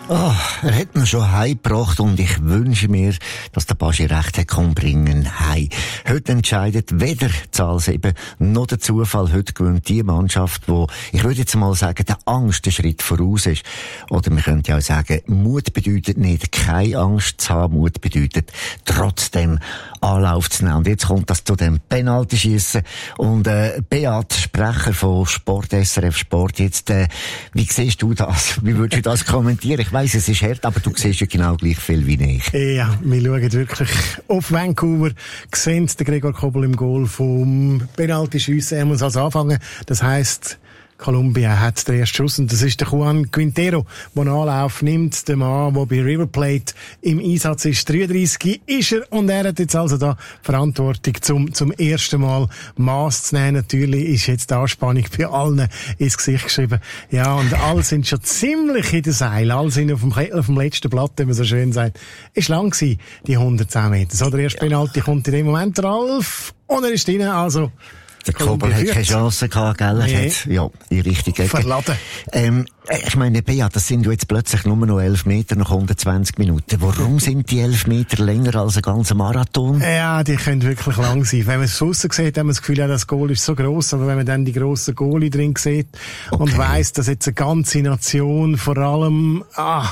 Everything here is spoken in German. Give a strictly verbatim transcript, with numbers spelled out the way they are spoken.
Oh, er hat mir schon heimgebracht und ich wünsche mir, dass der Baschi recht hat kommen bringen heim. Heute entscheidet weder Zahl sieben noch der Zufall. Heute gewinnt die Mannschaft, wo, ich würde jetzt mal sagen, der Angst der Schritt voraus ist. Oder man könnte ja auch sagen, Mut bedeutet nicht, keine Angst zu haben. Mut bedeutet, trotzdem Anlauf zu nehmen. Und jetzt kommt das zu dem Penaltyschiessen. Und, äh, Beat, Sprecher von Sport, S R F Sport, jetzt, äh, wie siehst du das? Wie würdest du das kommentieren? Ich weiss, es ist hart, aber du siehst ja genau gleich viel wie ich. Ja, wir schauen wirklich auf Vancouver, sehen den Gregor Kobel im Goal vom Penaltyschiessen. Er muss also anfangen. Das heisst, Kolumbien hat den ersten Schuss und das ist der Juan Quintero, der einen Anlauf nimmt. Der Mann, der bei River Plate im Einsatz ist. dreiunddreissig ist er und er hat jetzt also da Verantwortung zum, zum ersten Mal Maß zu nehmen. Natürlich ist jetzt die Anspannung bei allen ins Gesicht geschrieben. Ja, und alle sind schon ziemlich in der Seil. Alle sind auf dem, auf dem letzten Blatt, wie man so schön sagt. Ist lang gewesen, die hundertzehn Meter. So, der erste Penalty kommt in dem Moment, Ralf, und er ist drin, also der Kobel hat keine Chance gehabt, gell? Er Nee. hat, ja, in Richtung Ecke. Verladen. Ähm, ich meine, Beat, das sind jetzt plötzlich nur noch elf Meter nach hundertzwanzig Minuten. Warum sind die elf Meter länger als ein ganzer Marathon? Ja, die können wirklich lang sein. Wenn man es aussen sieht, hat man das Gefühl, ja, das Goal ist so gross, aber wenn man dann die grossen Goalie drin sieht Okay. und weiss, dass jetzt eine ganze Nation vor allem, ah,